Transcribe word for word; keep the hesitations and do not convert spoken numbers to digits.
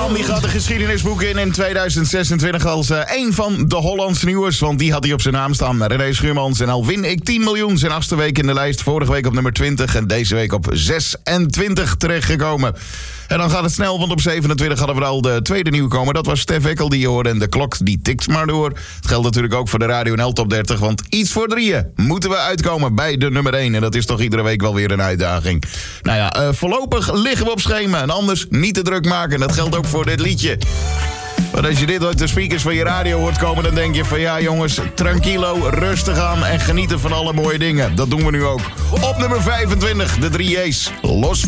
man die gaat de geschiedenisboeken in in tweeduizend zesentwintig als uh, een van de Hollandse nieuws. Want die had hij op zijn naam staan. René Schuurmans. En al win ik tien miljoen. Zijn achtste week in de lijst. Vorige week op nummer twintig. En deze week op zesentwintig terechtgekomen. En dan gaat het snel, want op zevenentwintig hadden we al de tweede nieuwkomer. Dat was Stef Eckel die je hoorde en de klok die tikt maar door. Het geldt natuurlijk ook voor de Radio N L Top dertig. Want iets voor drieën moeten we uitkomen bij de nummer één. En dat is toch iedere week wel weer een uitdaging. Nou ja, uh, voorlopig liggen we op schema. En anders niet te druk maken. Dat geldt ook voor dit liedje. Maar als je dit uit de speakers van je radio hoort komen, dan denk je van ja jongens, tranquilo, rustig aan en genieten van alle mooie dingen. Dat doen we nu ook. Op nummer vijfentwintig, de drie J's. Los